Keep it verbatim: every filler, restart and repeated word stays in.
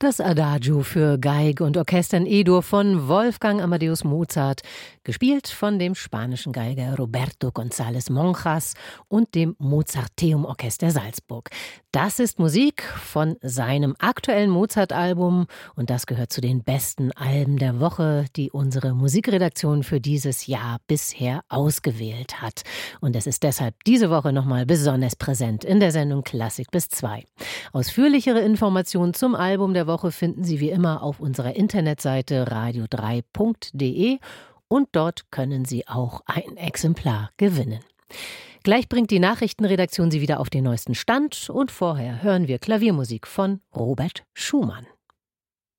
Das Adagio für Geige und Orchester in E-Dur von Wolfgang Amadeus Mozart, gespielt von dem spanischen Geiger Roberto González Monjas und dem Mozarteum Orchester Salzburg. Das ist Musik von seinem aktuellen Mozart-Album und das gehört zu den besten Alben der Woche, die unsere Musikredaktion für dieses Jahr bisher ausgewählt hat. Und es ist deshalb diese Woche nochmal besonders präsent in der Sendung Klassik bis zwei. Ausführlichere Informationen zum Album der Woche finden Sie wie immer auf unserer Internetseite radio drei punkt de und dort können Sie auch ein Exemplar gewinnen. Gleich bringt die Nachrichtenredaktion Sie wieder auf den neuesten Stand und vorher hören wir Klaviermusik von Robert Schumann.